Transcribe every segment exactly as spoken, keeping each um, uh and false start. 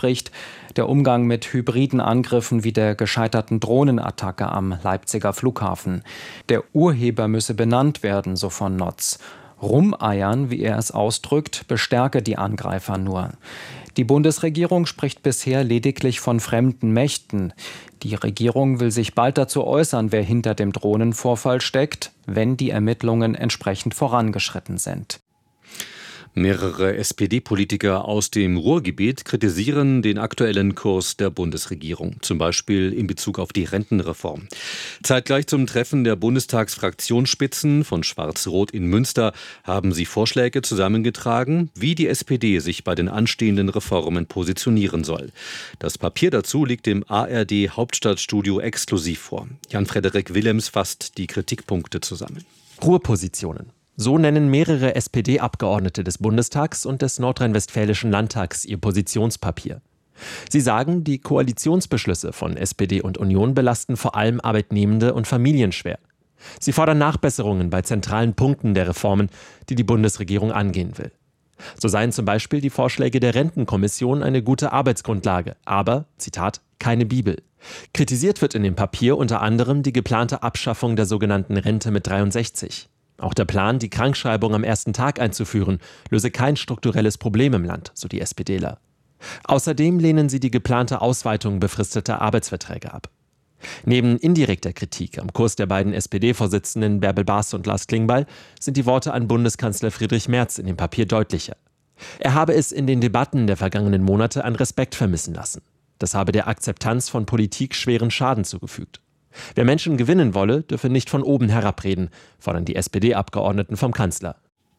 anspricht, der Umgang mit hybriden Angriffen wie der gescheiterten Drohnenattacke am Leipziger Flughafen. Der Urheber müsse benannt werden, so von Notz. Rumeiern, wie er es ausdrückt, bestärke die Angreifer nur. Die Bundesregierung spricht bisher lediglich von fremden Mächten. Die Regierung will sich bald dazu äußern, wer hinter dem Drohnenvorfall steckt, wenn die Ermittlungen entsprechend vorangeschritten sind. Mehrere S P D-Politiker aus dem Ruhrgebiet kritisieren den aktuellen Kurs der Bundesregierung, zum Beispiel in Bezug auf die Rentenreform. Zeitgleich zum Treffen der Bundestagsfraktionsspitzen von Schwarz-Rot in Münster haben sie Vorschläge zusammengetragen, wie die S P D sich bei den anstehenden Reformen positionieren soll. Das Papier dazu liegt im A R D-Hauptstadtstudio exklusiv vor. Jan-Frederik Willems fasst die Kritikpunkte zusammen. Ruhepositionen. So nennen mehrere S P D-Abgeordnete des Bundestags und des Nordrhein-Westfälischen Landtags ihr Positionspapier. Sie sagen, die Koalitionsbeschlüsse von S P D und Union belasten vor allem Arbeitnehmende und Familien schwer. Sie fordern Nachbesserungen bei zentralen Punkten der Reformen, die die Bundesregierung angehen will. So seien zum Beispiel die Vorschläge der Rentenkommission eine gute Arbeitsgrundlage, aber, Zitat, keine Bibel. Kritisiert wird in dem Papier unter anderem die geplante Abschaffung der sogenannten Rente mit dreiundsechzig. Auch der Plan, die Krankschreibung am ersten Tag einzuführen, löse kein strukturelles Problem im Land, so die SPDler. Außerdem lehnen sie die geplante Ausweitung befristeter Arbeitsverträge ab. Neben indirekter Kritik am Kurs der beiden S P D-Vorsitzenden Bärbel Baas und Lars Klingbeil sind die Worte an Bundeskanzler Friedrich Merz in dem Papier deutlicher. Er habe es in den Debatten der vergangenen Monate an Respekt vermissen lassen. Das habe der Akzeptanz von Politik schweren Schaden zugefügt. Wer Menschen gewinnen wolle, dürfe nicht von oben herabreden, fordern die S P D-Abgeordneten vom Kanzler.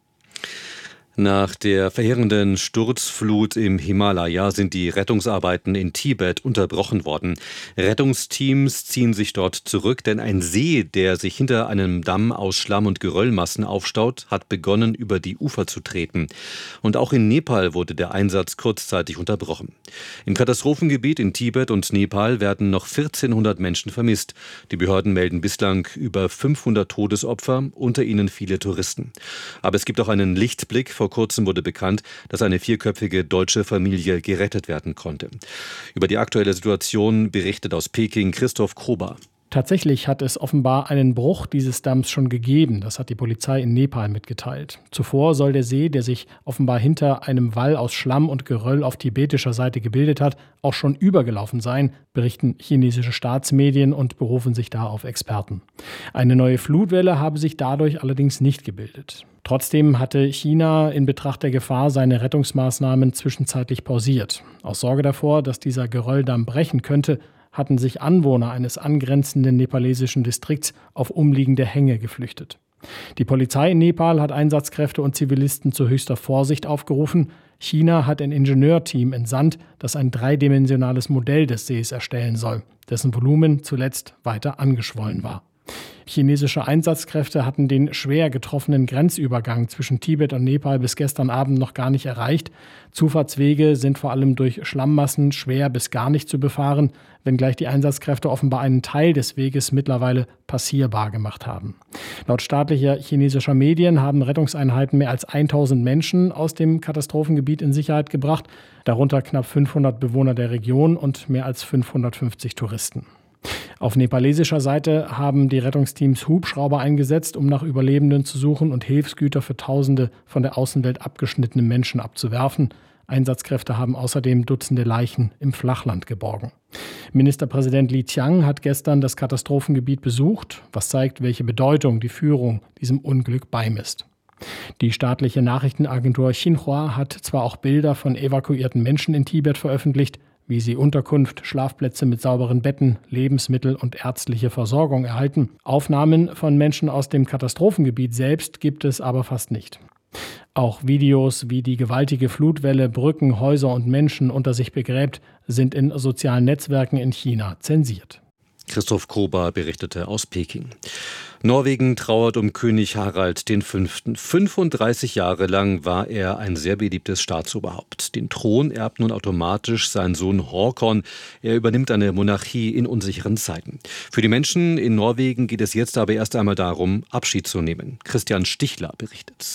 Nach der verheerenden Sturzflut im Himalaya sind die Rettungsarbeiten in Tibet unterbrochen worden. Rettungsteams ziehen sich dort zurück, denn ein See, der sich hinter einem Damm aus Schlamm- und Geröllmassen aufstaut, hat begonnen, über die Ufer zu treten. Und auch in Nepal wurde der Einsatz kurzzeitig unterbrochen. Im Katastrophengebiet in Tibet und Nepal werden noch vierzehnhundert Menschen vermisst. Die Behörden melden bislang über fünfhundert Todesopfer, unter ihnen viele Touristen. Aber es gibt auch einen Lichtblick. Vor kurzem wurde bekannt, dass eine vierköpfige deutsche Familie gerettet werden konnte. Über die aktuelle Situation berichtet aus Peking Christoph Krober. Tatsächlich hat es offenbar einen Bruch dieses Damms schon gegeben. Das hat die Polizei in Nepal mitgeteilt. Zuvor soll der See, der sich offenbar hinter einem Wall aus Schlamm und Geröll auf tibetischer Seite gebildet hat, auch schon übergelaufen sein, berichten chinesische Staatsmedien und berufen sich da auf Experten. Eine neue Flutwelle habe sich dadurch allerdings nicht gebildet. Trotzdem hatte China in Betracht der Gefahr seine Rettungsmaßnahmen zwischenzeitlich pausiert. Aus Sorge davor, dass dieser Gerölldamm brechen könnte, hatten sich Anwohner eines angrenzenden nepalesischen Distrikts auf umliegende Hänge geflüchtet. Die Polizei in Nepal hat Einsatzkräfte und Zivilisten zu höchster Vorsicht aufgerufen. China hat ein Ingenieurteam entsandt, das ein dreidimensionales Modell des Sees erstellen soll, dessen Volumen zuletzt weiter angeschwollen war. Chinesische Einsatzkräfte hatten den schwer getroffenen Grenzübergang zwischen Tibet und Nepal bis gestern Abend noch gar nicht erreicht. Zufahrtswege sind vor allem durch Schlammmassen schwer bis gar nicht zu befahren, wenngleich die Einsatzkräfte offenbar einen Teil des Weges mittlerweile passierbar gemacht haben. Laut staatlicher chinesischer Medien haben Rettungseinheiten mehr als tausend Menschen aus dem Katastrophengebiet in Sicherheit gebracht, darunter knapp fünfhundert Bewohner der Region und mehr als fünfhundertfünfzig Touristen. Auf nepalesischer Seite haben die Rettungsteams Hubschrauber eingesetzt, um nach Überlebenden zu suchen und Hilfsgüter für Tausende von der Außenwelt abgeschnittene Menschen abzuwerfen. Einsatzkräfte haben außerdem Dutzende Leichen im Flachland geborgen. Ministerpräsident Li Qiang hat gestern das Katastrophengebiet besucht, was zeigt, welche Bedeutung die Führung diesem Unglück beimisst. Die staatliche Nachrichtenagentur Xinhua hat zwar auch Bilder von evakuierten Menschen in Tibet veröffentlicht, wie sie Unterkunft, Schlafplätze mit sauberen Betten, Lebensmittel und ärztliche Versorgung erhalten. Aufnahmen von Menschen aus dem Katastrophengebiet selbst gibt es aber fast nicht. Auch Videos, wie die gewaltige Flutwelle Brücken, Häuser und Menschen unter sich begräbt, sind in sozialen Netzwerken in China zensiert. Christoph Krober berichtete aus Peking. Norwegen trauert um König Harald der Fünfte. fünfunddreißig Jahre lang war er ein sehr beliebtes Staatsoberhaupt. Den Thron erbt nun automatisch sein Sohn Håkon. Er übernimmt eine Monarchie in unsicheren Zeiten. Für die Menschen in Norwegen geht es jetzt aber erst einmal darum, Abschied zu nehmen. Christian Stichler berichtet.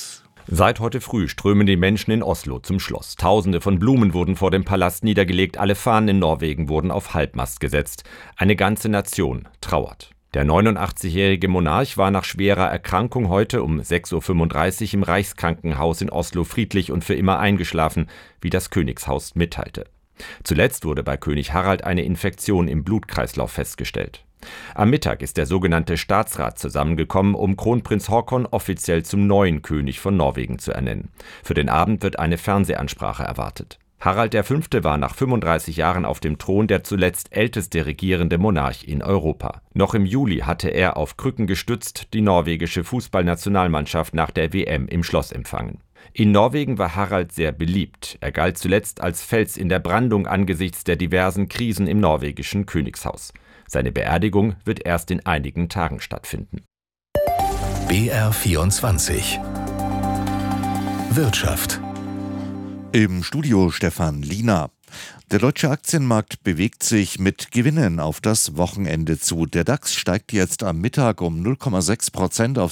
Seit heute früh strömen die Menschen in Oslo zum Schloss. Tausende von Blumen wurden vor dem Palast niedergelegt, alle Fahnen in Norwegen wurden auf Halbmast gesetzt. Eine ganze Nation trauert. Der neunundachtzigjährige Monarch war nach schwerer Erkrankung heute um sechs Uhr fünfunddreißig im Reichskrankenhaus in Oslo friedlich und für immer eingeschlafen, wie das Königshaus mitteilte. Zuletzt wurde bei König Harald eine Infektion im Blutkreislauf festgestellt. Am Mittag ist der sogenannte Staatsrat zusammengekommen, um Kronprinz Haakon offiziell zum neuen König von Norwegen zu ernennen. Für den Abend wird eine Fernsehansprache erwartet. Harald der Fünfte war nach fünfunddreißig Jahren auf dem Thron der zuletzt älteste regierende Monarch in Europa. Noch im Juli hatte er auf Krücken gestützt die norwegische Fußballnationalmannschaft nach der W M im Schloss empfangen. In Norwegen war Harald sehr beliebt. Er galt zuletzt als Fels in der Brandung angesichts der diversen Krisen im norwegischen Königshaus. Seine Beerdigung wird erst in einigen Tagen stattfinden. B R vierundzwanzig Wirtschaft. Im Studio Stefan Liener. Der deutsche Aktienmarkt bewegt sich mit Gewinnen auf das Wochenende zu. Der DAX steigt jetzt am Mittag um null Komma sechs Prozent auf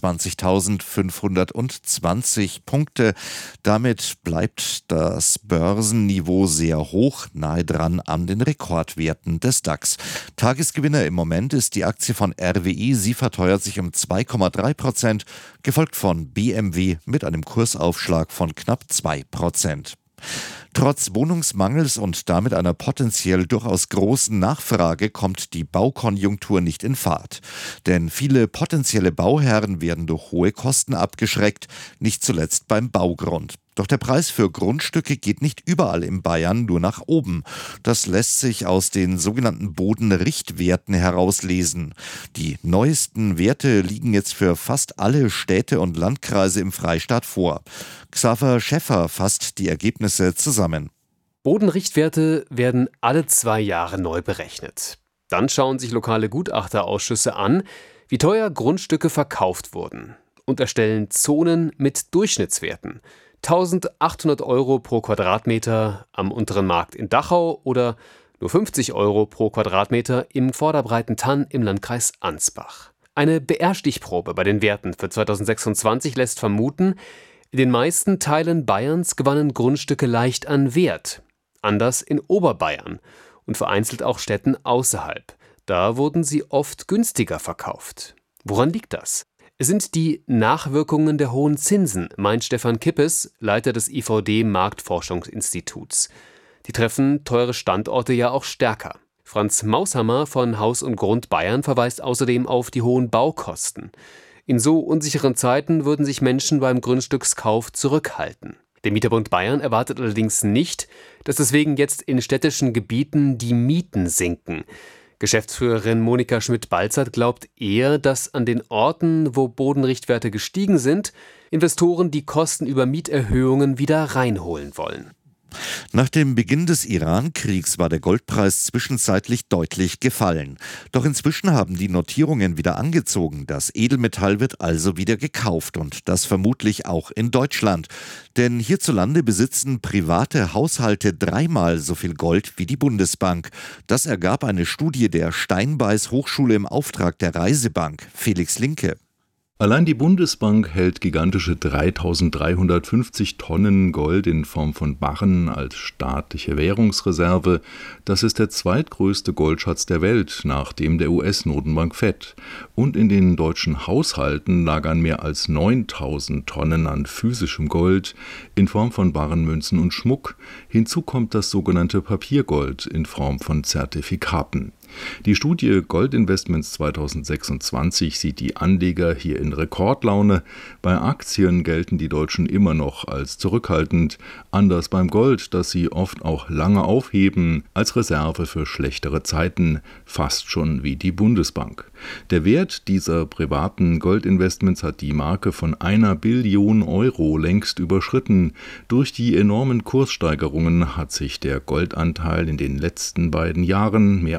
sechsundzwanzigtausendfünfhundertzwanzig Punkte. Damit bleibt das Börsenniveau sehr hoch, nahe dran an den Rekordwerten des DAX. Tagesgewinner im Moment ist die Aktie von R W E. Sie verteuert sich um zwei Komma drei Prozent, gefolgt von B M W mit einem Kursaufschlag von knapp zwei Prozent. Trotz Wohnungsmangels und damit einer potenziell durchaus großen Nachfrage kommt die Baukonjunktur nicht in Fahrt. Denn viele potenzielle Bauherren werden durch hohe Kosten abgeschreckt, nicht zuletzt beim Baugrund. Doch der Preis für Grundstücke geht nicht überall in Bayern nur nach oben. Das lässt sich aus den sogenannten Bodenrichtwerten herauslesen. Die neuesten Werte liegen jetzt für fast alle Städte und Landkreise im Freistaat vor. Xaver Schäffer fasst die Ergebnisse zusammen. Bodenrichtwerte werden alle zwei Jahre neu berechnet. Dann schauen sich lokale Gutachterausschüsse an, wie teuer Grundstücke verkauft wurden und erstellen Zonen mit Durchschnittswerten. eintausendachthundert Euro pro Quadratmeter am unteren Markt in Dachau oder nur fünfzig Euro pro Quadratmeter im Vorderbreitentann im Landkreis Ansbach. Eine B R-Stichprobe bei den Werten für zweitausendsechsundzwanzig lässt vermuten, in den meisten Teilen Bayerns gewannen Grundstücke leicht an Wert. Anders in Oberbayern und vereinzelt auch Städten außerhalb. Da wurden sie oft günstiger verkauft. Woran liegt das? Es sind die Nachwirkungen der hohen Zinsen, meint Stefan Kippes, Leiter des I V D-Marktforschungsinstituts. Die treffen teure Standorte ja auch stärker. Franz Maushammer von Haus und Grund Bayern verweist außerdem auf die hohen Baukosten. In so unsicheren Zeiten würden sich Menschen beim Grundstückskauf zurückhalten. Der Mieterbund Bayern erwartet allerdings nicht, dass deswegen jetzt in städtischen Gebieten die Mieten sinken. Geschäftsführerin Monika Schmidt-Balzert glaubt eher, dass an den Orten, wo Bodenrichtwerte gestiegen sind, Investoren die Kosten über Mieterhöhungen wieder reinholen wollen. Nach dem Beginn des Iran-Kriegs war der Goldpreis zwischenzeitlich deutlich gefallen. Doch inzwischen haben die Notierungen wieder angezogen. Das Edelmetall wird also wieder gekauft und das vermutlich auch in Deutschland. Denn hierzulande besitzen private Haushalte dreimal so viel Gold wie die Bundesbank. Das ergab eine Studie der Steinbeis Hochschule im Auftrag der Reisebank. Felix Linke. Allein die Bundesbank hält gigantische dreitausenddreihundertfünfzig Tonnen Gold in Form von Barren als staatliche Währungsreserve. Das ist der zweitgrößte Goldschatz der Welt, nach dem der U S-Notenbank Fed. Und in den deutschen Haushalten lagern mehr als neuntausend Tonnen an physischem Gold in Form von Barrenmünzen und Schmuck. Hinzu kommt das sogenannte Papiergold in Form von Zertifikaten. Die Studie Goldinvestments zweitausendsechsundzwanzig sieht die Anleger hier in Rekordlaune. Bei Aktien gelten die Deutschen immer noch als zurückhaltend, anders beim Gold, das sie oft auch lange aufheben, als Reserve für schlechtere Zeiten, fast schon wie die Bundesbank. Der Wert dieser privaten Goldinvestments hat die Marke von einer Billion Euro längst überschritten. Durch die enormen Kurssteigerungen hat sich der Goldanteil in den letzten beiden Jahren mehr als verdoppelt.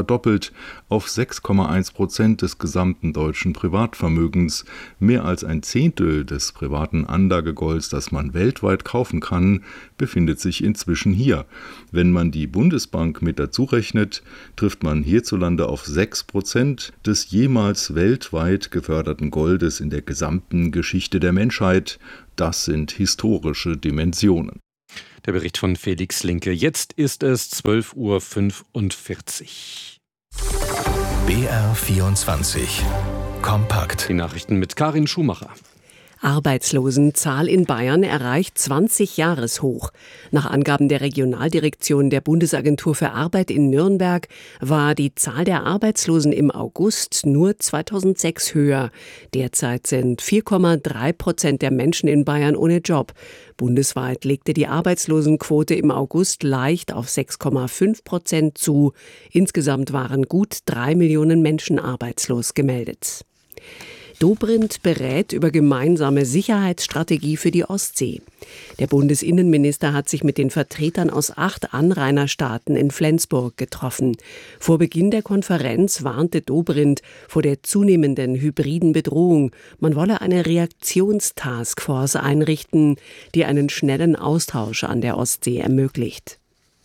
verdoppelt auf sechs Komma eins Prozent des gesamten deutschen Privatvermögens. Mehr als ein Zehntel des privaten Anlagegolds, das man weltweit kaufen kann, befindet sich inzwischen hier. Wenn man die Bundesbank mit dazu rechnet, trifft man hierzulande auf sechs Prozent des jemals weltweit geförderten Goldes in der gesamten Geschichte der Menschheit. Das sind historische Dimensionen. Der Bericht von Felix Linke. Jetzt ist es zwölf Uhr fünfundvierzig. B R vierundzwanzig. Kompakt. Die Nachrichten mit Karin Schumacher. Arbeitslosenzahl in Bayern erreicht zwanzig Jahreshoch. Nach Angaben der Regionaldirektion der Bundesagentur für Arbeit in Nürnberg war die Zahl der Arbeitslosen im August nur zweitausendsechs höher. Derzeit sind vier Komma drei Prozent der Menschen in Bayern ohne Job. Bundesweit legte die Arbeitslosenquote im August leicht auf sechs Komma fünf Prozent zu. Insgesamt waren gut drei Millionen Menschen arbeitslos gemeldet. Dobrindt berät über gemeinsame Sicherheitsstrategie für die Ostsee. Der Bundesinnenminister hat sich mit den Vertretern aus acht Anrainerstaaten in Flensburg getroffen. Vor Beginn der Konferenz warnte Dobrindt vor der zunehmenden hybriden Bedrohung. Man wolle eine Reaktionstaskforce einrichten, die einen schnellen Austausch an der Ostsee ermöglicht.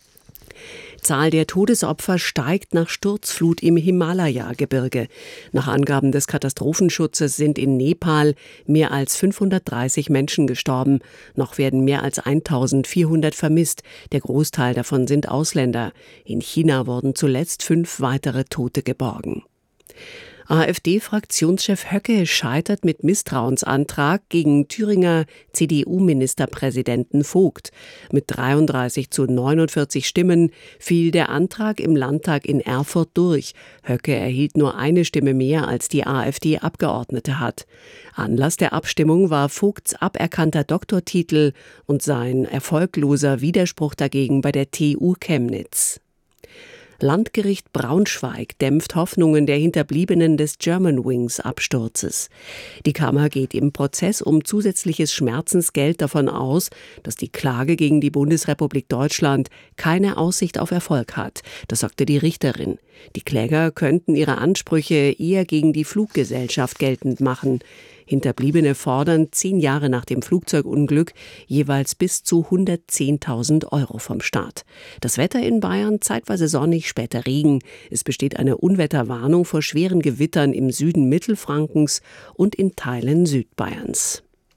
Zahl der Todesopfer steigt nach Sturzflut im Himalaya-Gebirge. Nach Angaben des Katastrophenschutzes sind in Nepal mehr als fünfhundertdreißig Menschen gestorben. Noch werden mehr als eintausendvierhundert vermisst. Der Großteil davon sind Ausländer. In China wurden zuletzt fünf weitere Tote geborgen. AfD-Fraktionschef Höcke scheitert mit Misstrauensantrag gegen Thüringer C D U-Ministerpräsidenten Vogt. Mit dreiunddreißig zu neunundvierzig Stimmen fiel der Antrag im Landtag in Erfurt durch. Höcke erhielt nur eine Stimme mehr, als die AfD-Abgeordnete hat. Anlass der Abstimmung war Vogts aberkannter Doktortitel und sein erfolgloser Widerspruch dagegen bei der T U Chemnitz. Landgericht Braunschweig dämpft Hoffnungen der Hinterbliebenen des Germanwings-Absturzes. Die Kammer geht im Prozess um zusätzliches Schmerzensgeld davon aus, dass die Klage gegen die Bundesrepublik Deutschland keine Aussicht auf Erfolg hat. Das sagte die Richterin. Die Kläger könnten ihre Ansprüche eher gegen die Fluggesellschaft geltend machen. Hinterbliebene fordern zehn Jahre nach dem Flugzeugunglück jeweils bis zu hundertzehntausend Euro vom Staat. Das Wetter in Bayern zeitweise sonnig, später Regen. Es besteht eine Unwetterwarnung vor schweren Gewittern im Süden Mittelfrankens und in Teilen Südbayerns.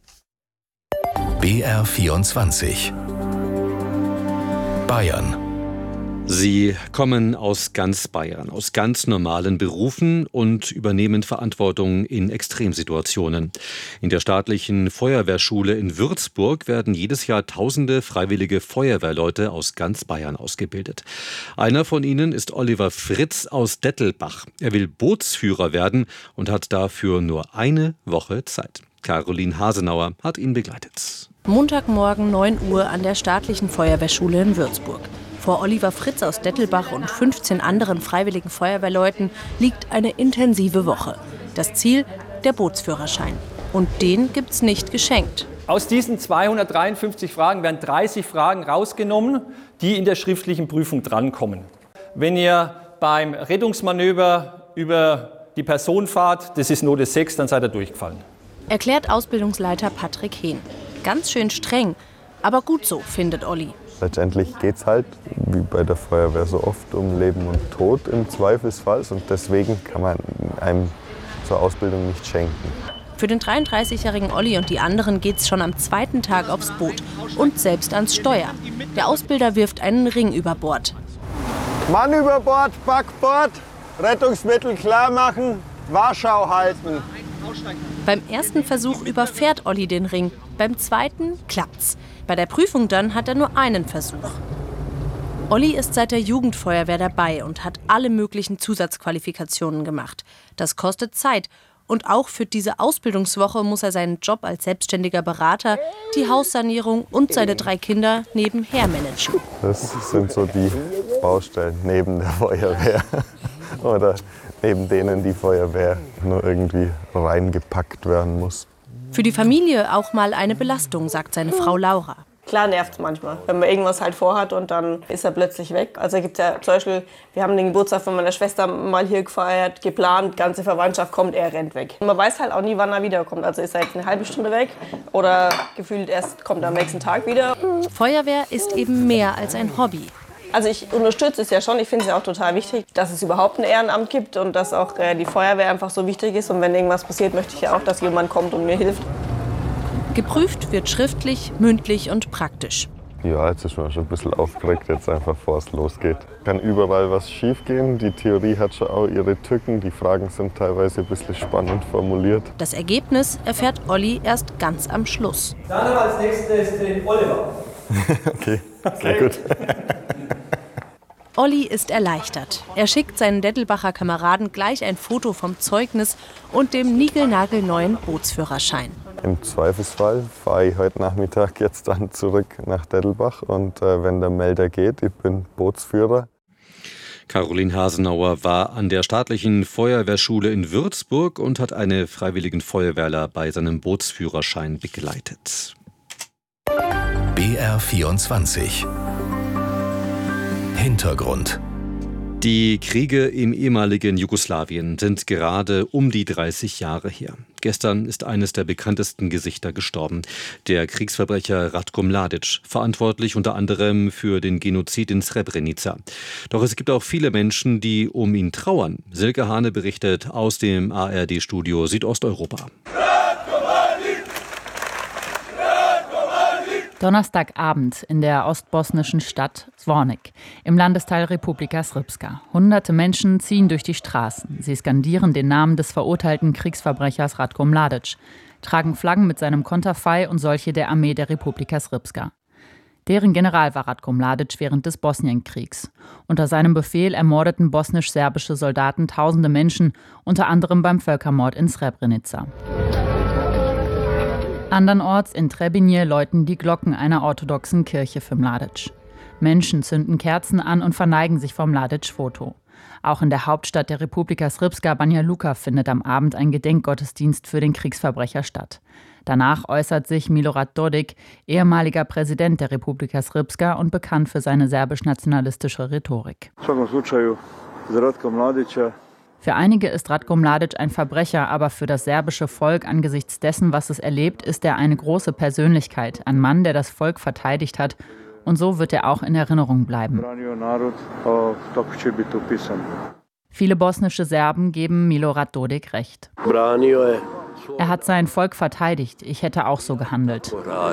B R vierundzwanzig. Bayern. Sie kommen aus ganz Bayern, aus ganz normalen Berufen und übernehmen Verantwortung in Extremsituationen. In der staatlichen Feuerwehrschule in Würzburg werden jedes Jahr tausende freiwillige Feuerwehrleute aus ganz Bayern ausgebildet. Einer von ihnen ist Oliver Fritz aus Dettelbach. Er will Bootsführer werden und hat dafür nur eine Woche Zeit. Caroline Hasenauer hat ihn begleitet. Montagmorgen neun Uhr an der staatlichen Feuerwehrschule in Würzburg. Vor Oliver Fritz aus Dettelbach und fünfzehn anderen freiwilligen Feuerwehrleuten liegt eine intensive Woche. Das Ziel, der Bootsführerschein. Und den gibt's nicht geschenkt. Aus diesen zweihundertdreiundfünfzig Fragen werden dreißig Fragen rausgenommen, die in der schriftlichen Prüfung drankommen. Wenn ihr beim Rettungsmanöver über die Person fahrt, das ist Note sechs, dann seid ihr durchgefallen. Erklärt Ausbildungsleiter Patrick Hehn. Ganz schön streng, aber gut so, findet Olli. Letztendlich geht es halt, wie bei der Feuerwehr so oft, um Leben und Tod im Zweifelsfall. Und deswegen kann man einem zur Ausbildung nicht schenken. Für den dreiunddreißigjährigen Olli und die anderen geht's schon am zweiten Tag aufs Boot und selbst ans Steuer. Der Ausbilder wirft einen Ring über Bord. Mann über Bord, Backbord, Rettungsmittel klar machen, Warschau halten. Beim ersten Versuch überfährt Olli den Ring, beim zweiten klappt's. Bei der Prüfung dann hat er nur einen Versuch. Olli ist seit der Jugendfeuerwehr dabei und hat alle möglichen Zusatzqualifikationen gemacht. Das kostet Zeit. Und auch für diese Ausbildungswoche muss er seinen Job als selbstständiger Berater, die Haussanierung und seine drei Kinder nebenher managen. Das sind so die Baustellen neben der Feuerwehr oder neben denen die Feuerwehr nur irgendwie reingepackt werden muss. Für die Familie auch mal eine Belastung, sagt seine Frau Laura. Klar nervt es manchmal, wenn man irgendwas halt vorhat und dann ist er plötzlich weg. Also gibt es ja zum Beispiel, wir haben den Geburtstag von meiner Schwester mal hier gefeiert, geplant, ganze Verwandtschaft kommt, er rennt weg. Man weiß halt auch nie, wann er wiederkommt. Also ist er jetzt eine halbe Stunde weg oder gefühlt erst kommt er am nächsten Tag wieder. Feuerwehr ist eben mehr als ein Hobby. Also ich unterstütze es ja schon, ich finde es ja auch total wichtig, dass es überhaupt ein Ehrenamt gibt und dass auch äh, die Feuerwehr einfach so wichtig ist. Und wenn irgendwas passiert, möchte ich ja auch, dass jemand kommt und mir hilft. Geprüft wird schriftlich, mündlich und praktisch. Ja, jetzt ist man schon ein bisschen aufgeregt, jetzt einfach bevor es losgeht. Kann überall was schiefgehen. Die Theorie hat schon auch ihre Tücken. Die Fragen sind teilweise ein bisschen spannend formuliert. Das Ergebnis erfährt Olli erst ganz am Schluss. Dann als nächstes den Oliver. Okay, sehr gut. Olli ist erleichtert. Er schickt seinen Dettelbacher Kameraden gleich ein Foto vom Zeugnis und dem niegelnagelneuen Bootsführerschein. Im Zweifelsfall fahre ich heute Nachmittag jetzt dann zurück nach Dettelbach und äh, wenn der Melder geht, ich bin Bootsführer. Caroline Hasenauer war an der staatlichen Feuerwehrschule in Würzburg und hat einen freiwilligen Feuerwehrler bei seinem Bootsführerschein begleitet. B R vierundzwanzig Hintergrund. Die Kriege im ehemaligen Jugoslawien sind gerade um die dreißig Jahre her. Gestern ist eines der bekanntesten Gesichter gestorben. Der Kriegsverbrecher Ratko Mladic, verantwortlich unter anderem für den Genozid in Srebrenica. Doch es gibt auch viele Menschen, die um ihn trauern. Silke Hane berichtet aus dem A R D-Studio Südosteuropa. Donnerstagabend in der ostbosnischen Stadt Zvornik im Landesteil Republika Srpska. Hunderte Menschen ziehen durch die Straßen. Sie skandieren den Namen des verurteilten Kriegsverbrechers Ratko Mladic, tragen Flaggen mit seinem Konterfei und solche der Armee der Republika Srpska. Deren General war Ratko Mladic während des Bosnienkriegs. Unter seinem Befehl ermordeten bosnisch-serbische Soldaten tausende Menschen, unter anderem beim Völkermord in Srebrenica. Andernorts in Trebinje läuten die Glocken einer orthodoxen Kirche für Mladic. Menschen zünden Kerzen an und verneigen sich vor Mladic-Foto. Auch in der Hauptstadt der Republika Srpska, Banja Luka, findet am Abend ein Gedenkgottesdienst für den Kriegsverbrecher statt. Danach äußert sich Milorad Dodik, ehemaliger Präsident der Republika Srpska und bekannt für seine serbisch-nationalistische Rhetorik. Für einige ist Ratko Mladic ein Verbrecher, aber für das serbische Volk angesichts dessen, was es erlebt, ist er eine große Persönlichkeit, ein Mann, der das Volk verteidigt hat. Und so wird er auch in Erinnerung bleiben. Viele bosnische Serben geben Milorad Dodik recht. Er hat sein Volk verteidigt, ich hätte auch so gehandelt.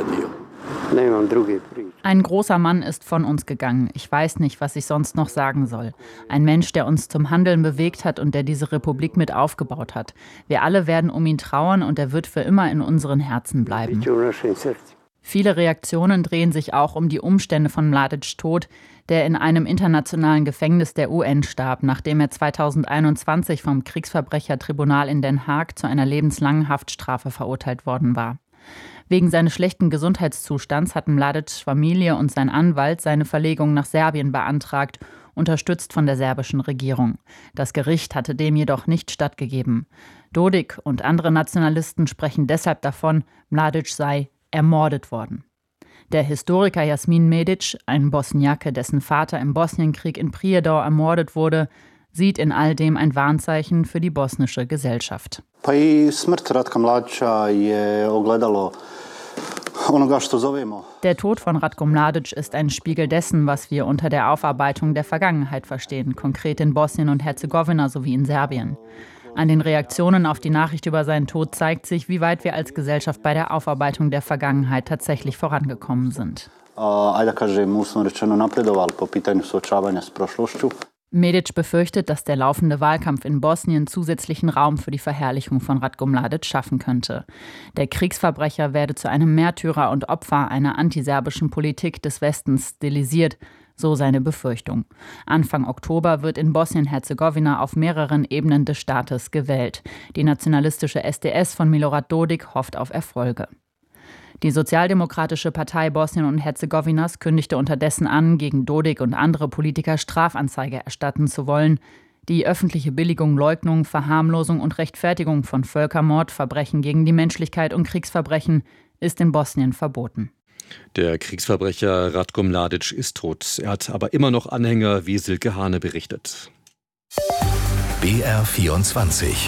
Ein großer Mann ist von uns gegangen. Ich weiß nicht, was ich sonst noch sagen soll. Ein Mensch, der uns zum Handeln bewegt hat und der diese Republik mit aufgebaut hat. Wir alle werden um ihn trauern und er wird für immer in unseren Herzen bleiben. Viele Reaktionen drehen sich auch um die Umstände von Mladics Tod, der in einem internationalen Gefängnis der U N starb, nachdem er zweitausendeinundzwanzig vom Kriegsverbrechertribunal in Den Haag zu einer lebenslangen Haftstrafe verurteilt worden war. Wegen seines schlechten Gesundheitszustands hatten Mladics Familie und sein Anwalt seine Verlegung nach Serbien beantragt, unterstützt von der serbischen Regierung. Das Gericht hatte dem jedoch nicht stattgegeben. Dodik und andere Nationalisten sprechen deshalb davon, Mladic sei ermordet worden. Der Historiker Jasmin Medic, ein Bosniake, dessen Vater im Bosnienkrieg in Prijedor ermordet wurde, sieht in all dem ein Warnzeichen für die bosnische Gesellschaft. Der Tod von Ratko Mladic ist ein Spiegel dessen, was wir unter der Aufarbeitung der Vergangenheit verstehen, konkret in Bosnien und Herzegowina sowie in Serbien. An den Reaktionen auf die Nachricht über seinen Tod zeigt sich, wie weit wir als Gesellschaft bei der Aufarbeitung der Vergangenheit tatsächlich vorangekommen sind. Medic befürchtet, dass der laufende Wahlkampf in Bosnien zusätzlichen Raum für die Verherrlichung von Ratko Mladic schaffen könnte. Der Kriegsverbrecher werde zu einem Märtyrer und Opfer einer antiserbischen Politik des Westens stilisiert, so seine Befürchtung. Anfang Oktober wird in Bosnien-Herzegowina auf mehreren Ebenen des Staates gewählt. Die nationalistische S D S von Milorad Dodik hofft auf Erfolge. Die Sozialdemokratische Partei Bosnien und Herzegowinas kündigte unterdessen an, gegen Dodik und andere Politiker Strafanzeige erstatten zu wollen. Die öffentliche Billigung, Leugnung, Verharmlosung und Rechtfertigung von Völkermord, Verbrechen gegen die Menschlichkeit und Kriegsverbrechen ist in Bosnien verboten. Der Kriegsverbrecher Ratko Mladic ist tot. Er hat aber immer noch Anhänger, wie Silke Hane berichtet. B R vierundzwanzig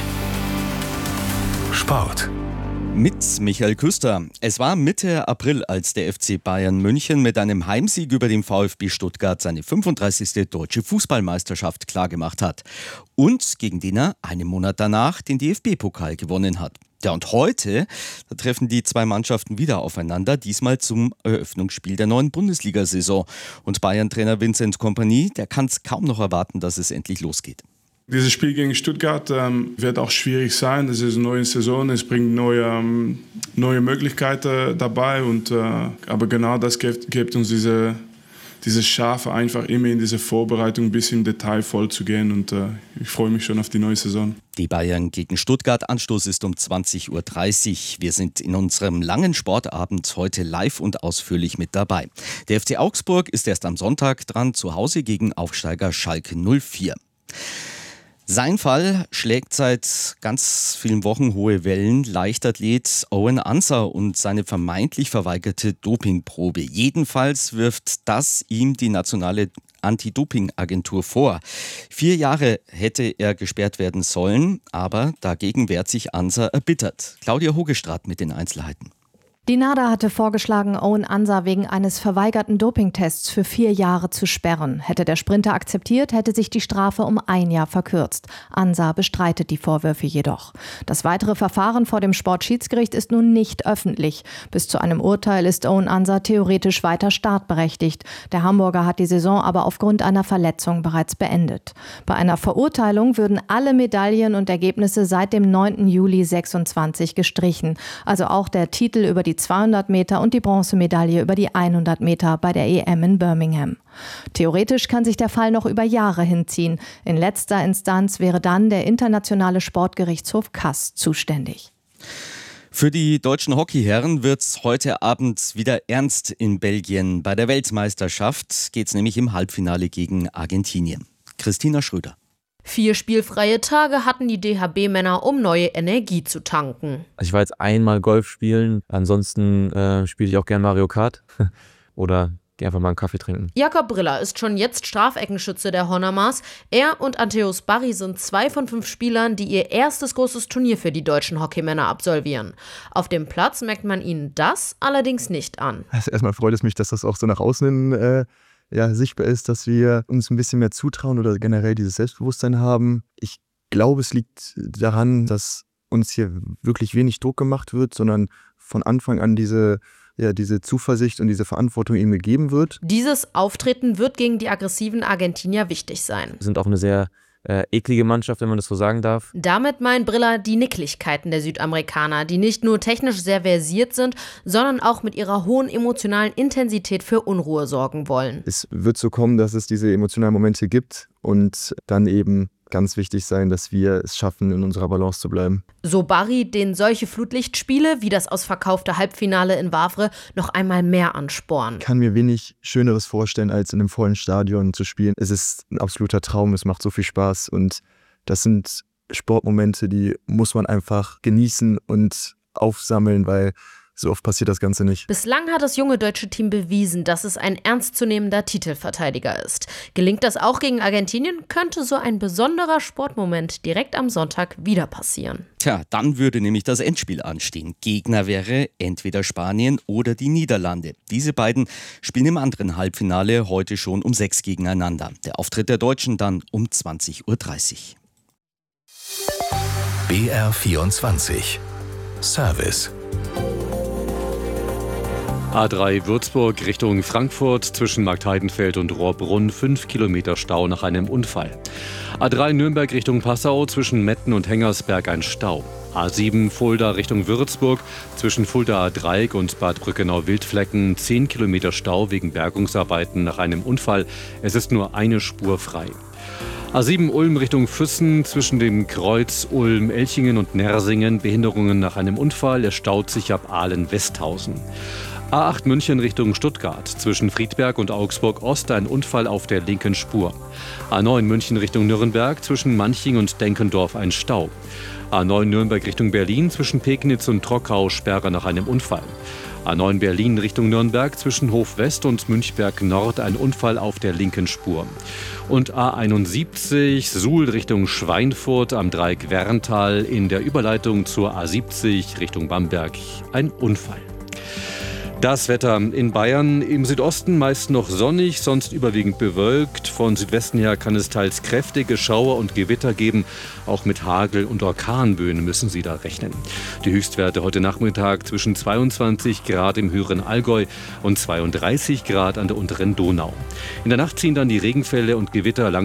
Sport. Mit Michael Küster. Es war Mitte April, als der F C Bayern München mit einem Heimsieg über den VfB Stuttgart seine fünfunddreißigste deutsche Fußballmeisterschaft klargemacht hat. Und gegen den er einen Monat danach den D F B-Pokal gewonnen hat. Ja, und heute, da treffen die zwei Mannschaften wieder aufeinander, diesmal zum Eröffnungsspiel der neuen Bundesliga-Saison. Und Bayern-Trainer Vincent Kompany, der kann es kaum noch erwarten, dass es endlich losgeht. Dieses Spiel gegen Stuttgart ähm, wird auch schwierig sein. Es ist eine neue Saison, es bringt neue, ähm, neue Möglichkeiten dabei. Und, äh, aber genau das gibt, gibt uns diese, diese Schafe, einfach immer in diese Vorbereitung bis im Detail voll zu gehen. Und äh, ich freue mich schon auf die neue Saison. Die Bayern gegen Stuttgart. Anstoß ist um zwanzig Uhr dreißig. Wir sind in unserem langen Sportabend heute live und ausführlich mit dabei. Der F C Augsburg ist erst am Sonntag dran, zu Hause gegen Aufsteiger Schalke null vier. Sein Fall schlägt seit ganz vielen Wochen hohe Wellen. Leichtathlet Owen Ansah und seine vermeintlich verweigerte Dopingprobe. Jedenfalls wirft das ihm die nationale Anti-Doping-Agentur vor. Vier Jahre hätte er gesperrt werden sollen, aber dagegen wehrt sich Ansah erbittert. Claudia Hogestraat mit den Einzelheiten. Die NADA hatte vorgeschlagen, Owen Ansah wegen eines verweigerten Dopingtests für vier Jahre zu sperren. Hätte der Sprinter akzeptiert, hätte sich die Strafe um ein Jahr verkürzt. Ansah bestreitet die Vorwürfe jedoch. Das weitere Verfahren vor dem Sportschiedsgericht ist nun nicht öffentlich. Bis zu einem Urteil ist Owen Ansah theoretisch weiter startberechtigt. Der Hamburger hat die Saison aber aufgrund einer Verletzung bereits beendet. Bei einer Verurteilung würden alle Medaillen und Ergebnisse seit dem neunten Juli sechsundzwanzig gestrichen. Also auch der Titel über die zweihundert Meter und die Bronzemedaille über die hundert Meter bei der E M in Birmingham. Theoretisch kann sich der Fall noch über Jahre hinziehen. In letzter Instanz wäre dann der Internationale Sportgerichtshof Kass zuständig. Für die deutschen Hockeyherren wird's heute Abend wieder ernst in Belgien. Bei der Weltmeisterschaft geht's nämlich im Halbfinale gegen Argentinien. Christina Schröder. Vier spielfreie Tage hatten die D H B-Männer, um neue Energie zu tanken. Ich war jetzt einmal Golf spielen, ansonsten äh, spiele ich auch gern Mario Kart oder gehe einfach mal einen Kaffee trinken. Jakob Briller ist schon jetzt Strafeckenschütze der Honormars. Er und Anteos Barry sind zwei von fünf Spielern, die ihr erstes großes Turnier für die deutschen Hockeymänner absolvieren. Auf dem Platz merkt man ihnen das allerdings nicht an. Also erstmal freut es mich, dass das auch so nach außen hin äh ja, sichtbar ist, dass wir uns ein bisschen mehr zutrauen oder generell dieses Selbstbewusstsein haben. Ich glaube, es liegt daran, dass uns hier wirklich wenig Druck gemacht wird, sondern von Anfang an diese, ja, diese Zuversicht und diese Verantwortung ihm gegeben wird. Dieses Auftreten wird gegen die aggressiven Argentinier wichtig sein. Wir sind auch eine sehr äh, eklige Mannschaft, wenn man das so sagen darf. Damit meint Briller die Nicklichkeiten der Südamerikaner, die nicht nur technisch sehr versiert sind, sondern auch mit ihrer hohen emotionalen Intensität für Unruhe sorgen wollen. Es wird so kommen, dass es diese emotionalen Momente gibt und dann eben ganz wichtig sein, dass wir es schaffen, in unserer Balance zu bleiben. So Barry, den solche Flutlichtspiele wie das ausverkaufte Halbfinale in Wavre noch einmal mehr anspornen. Ich kann mir wenig Schöneres vorstellen, als in einem vollen Stadion zu spielen. Es ist ein absoluter Traum, es macht so viel Spaß und das sind Sportmomente, die muss man einfach genießen und aufsammeln, weil so oft passiert das Ganze nicht. Bislang hat das junge deutsche Team bewiesen, dass es ein ernstzunehmender Titelverteidiger ist. Gelingt das auch gegen Argentinien, könnte so ein besonderer Sportmoment direkt am Sonntag wieder passieren. Tja, dann würde nämlich das Endspiel anstehen. Gegner wäre entweder Spanien oder die Niederlande. Diese beiden spielen im anderen Halbfinale heute schon um sechs gegeneinander. Der Auftritt der Deutschen dann um zwanzig Uhr dreißig. B R vierundzwanzig Service. A drei Würzburg Richtung Frankfurt zwischen Marktheidenfeld und Rohrbrunn, fünf Kilometer Stau nach einem Unfall. A drei Nürnberg Richtung Passau zwischen Metten und Hengersberg ein Stau. A sieben Fulda Richtung Würzburg zwischen Fuldaer Dreieck und Bad Brückenau-Wildflecken, zehn Kilometer Stau wegen Bergungsarbeiten nach einem Unfall. Es ist nur eine Spur frei. A sieben Ulm Richtung Füssen zwischen dem Kreuz Ulm-Elchingen und Nersingen, Behinderungen nach einem Unfall. Es staut sich ab Aalen-Westhausen. A acht München Richtung Stuttgart, zwischen Friedberg und Augsburg Ost ein Unfall auf der linken Spur. A neun München Richtung Nürnberg, zwischen Manching und Denkendorf ein Stau. A neun Nürnberg Richtung Berlin, zwischen Pegnitz und Trockau Sperre nach einem Unfall. A neun Berlin Richtung Nürnberg zwischen Hof West und Münchberg Nord ein Unfall auf der linken Spur. Und A einundsiebzig Suhl Richtung Schweinfurt am Dreieck Werntal in der Überleitung zur A siebzig Richtung Bamberg ein Unfall. Das Wetter in Bayern im Südosten meist noch sonnig, sonst überwiegend bewölkt. Von Südwesten her kann es teils kräftige Schauer und Gewitter geben. Auch mit Hagel- und Orkanböen müssen Sie da rechnen. Die Höchstwerte heute Nachmittag zwischen zweiundzwanzig Grad im höheren Allgäu und zweiunddreißig Grad an der unteren Donau. In der Nacht ziehen dann die Regenfälle und Gewitter lang